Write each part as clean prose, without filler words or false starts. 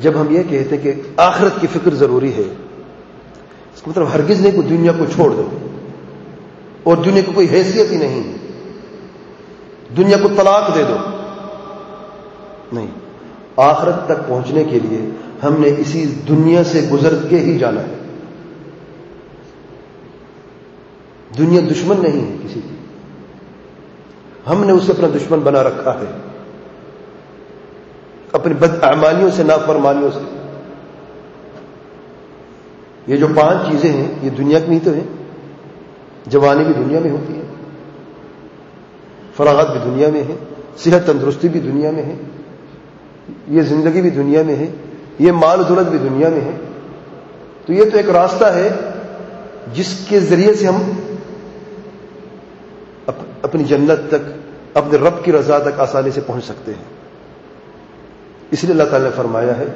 جب ہم یہ کہتے ہیں کہ آخرت کی فکر ضروری ہے، اس کا مطلب ہرگز نہیں کہ دنیا کو چھوڑ دو اور دنیا کو کوئی حیثیت ہی نہیں، دنیا کو طلاق دے دو، نہیں، آخرت تک پہنچنے کے لیے ہم نے اسی دنیا سے گزر کے ہی جانا ہے۔ دنیا دشمن نہیں ہے کسی کی، ہم نے اسے اپنا دشمن بنا رکھا ہے اپنی بد اعمالیوں سے، نافرمانیوں سے۔ یہ جو 5 چیزیں ہیں یہ دنیا کی ہی تو ہیں۔ جوانی بھی دنیا میں ہوتی ہے، فراغت بھی دنیا میں ہے، صحت تندرستی بھی دنیا میں ہے، یہ زندگی بھی دنیا میں ہے، یہ مال و دولت بھی دنیا میں ہے۔ تو یہ تو ایک راستہ ہے جس کے ذریعے سے ہم اپنی جنت تک، اپنے رب کی رضا تک آسانی سے پہنچ سکتے ہیں۔ اس لیے اللہ تعالی نے فرمایا ہے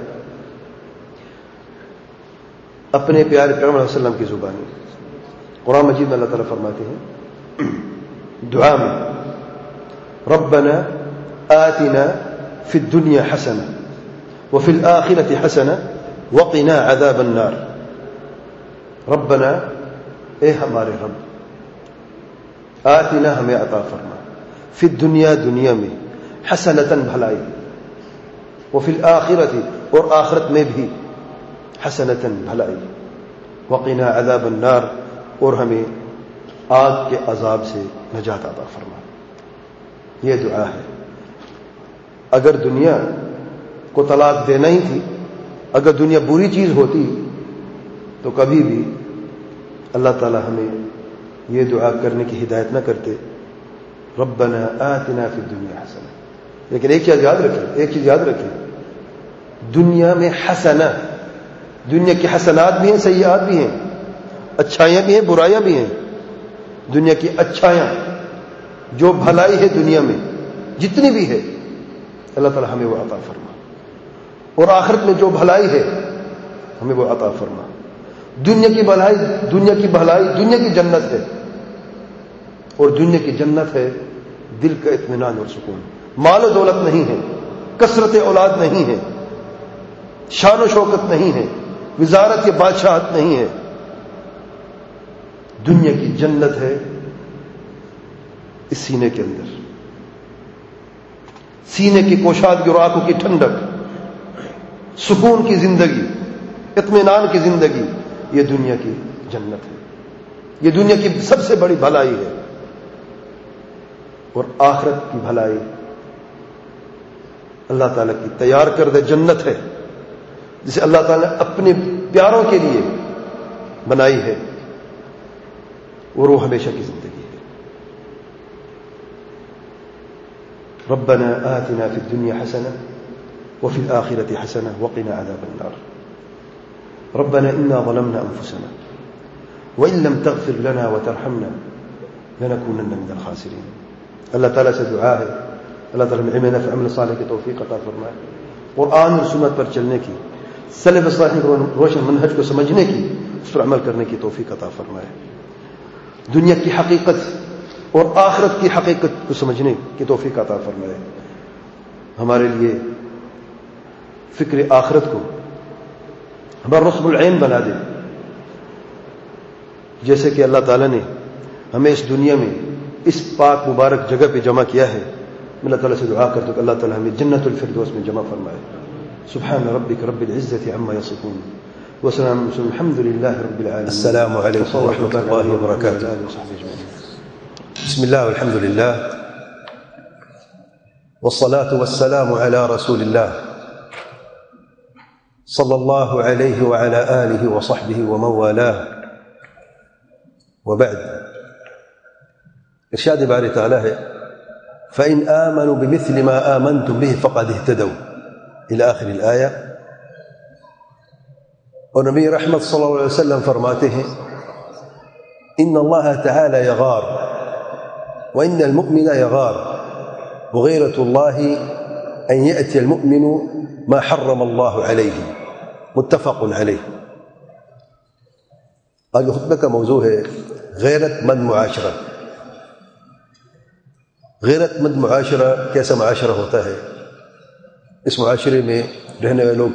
اپنے پیارے پیغمبر صلی اللہ علیہ وسلم کی زبان میں، قرآن مجید میں اللہ تعالیٰ فرماتے ہیں دعا میں، ربنا آتنا فی الدنیا حسنہ وفی الآخرۃ حسنہ وقنا عذاب النار۔ ربنا، اے ہمارے رب، آتنا، ہمیں عطا فرما، فی الدنیا، دنیا میں، حسنۃ، بھلائی، وفی الآخرۃ، اور آخرت میں بھی، حسنۃ، بھلائی، وقنا عذاب النار، اور ہمیں آگ کے عذاب سے نجات عطا فرما۔ یہ دعا ہے۔ اگر دنیا کو طلاق دینا ہی تھی، اگر دنیا بری چیز ہوتی تو کبھی بھی اللہ تعالی ہمیں یہ دعا کرنے کی ہدایت نہ کرتے، ربنا آتنا فی الدنیا حسنہ۔ لیکن ایک چیز یاد رکھیں، دنیا میں حسنہ، دنیا کی حسنات بھی ہیں، سیئات بھی ہیں، اچھائیاں بھی ہیں، برائیاں بھی ہیں۔ دنیا کی اچھائیاں، جو بھلائی ہے دنیا میں جتنی بھی ہے، اللہ تعالی ہمیں وہ عطا فرما، اور آخرت میں جو بھلائی ہے ہمیں وہ عطا فرما۔ دنیا کی بھلائی، دنیا کی جنت ہے، اور دنیا کی جنت ہے دل کا اطمینان اور سکون۔ مال و دولت نہیں ہے، کثرت اولاد نہیں ہے، شان و شوکت نہیں ہے، وزارت یا بادشاہت نہیں ہے۔ دنیا کی جنت ہے اس سینے کے اندر، سینے کی کوشادگی اور آنکھوں کی ٹھنڈک، سکون کی زندگی، اطمینان کی زندگی، یہ دنیا کی جنت ہے، یہ دنیا کی سب سے بڑی بھلائی ہے۔ اور آخرت کی بھلائی اللہ تعالیٰ کی تیار کردہ جنت ہے، جسے اللہ تعالیٰ نے اپنے پیاروں کے لیے بنائی ہے، اور وہ ہمیشہ کی زندگی ہے۔ ربنا آتنا فی الدنیا حسنہ وفی الآخرۃ حسنہ وقنا عذاب النار۔ ربنا انا ظلمنا انفسنا وان لم تغفر لنا وترحمنا لنكونن من الخاسرین۔ اللہ تعالیٰ سے دعا ہے اللہ تعالیٰ میں علم نافع عمل صالح کی توفیق عطا فرمائے، قرآن اور سنت پر چلنے کی، سلف صالح کو روشن منہج کو سمجھنے کی، اس پر عمل کرنے کی توفیق عطا فرمائے، دنیا کی حقیقت اور آخرت کی حقیقت کو سمجھنے کی توفیق عطا فرمائے، ہمارے لیے فکر آخرت کو ہمارا رسم العین بنا دے، جیسے کہ اللہ تعالیٰ نے ہمیں اس دنیا میں اس پاک مبارک جگہ پہ جمع کیا ہے۔ میں اللہ تعالیٰ سے دعا کرتا ہوں کہ اللہ تعالیٰ ہمیں جنت الفردوس میں جمع فرمائے۔ سبحان ربک رب العزة عما یصفون وسلام الحمد للہ رب العالمین۔ السلام علیکم ورحمۃ اللہ وبرکاتہ۔ بسم اللہ والحمد للہ والصلاة والسلام على رسول اللہ صلی اللہ علیہ وعلى آلہ وصحبہ ومن والاه، وبعد۔ ارشاد باری تعالی ہے فَإِنْ آمَنُوا بِمِثْلِ مَا آمَنْتُمْ بِهِ فَقَدِ اهْتَدَوْا إلى آخر الآیہ۔ اور نبی رحمت صلی اللہ علیہ وسلم فرماتے ہیں ان اللہ تعالی یغار وان المؤمن یغار وغیرۃ اللہ ان یأتی المؤمن ما حرم اللہ علیہ، متفق علیہ۔ آج خطبہ کا موضوع ہے غیرت مند معاشرہ۔ غیرت مند معاشرہ کیسا معاشرہ ہوتا ہے؟ اس معاشرے میں رہنے والے لوگ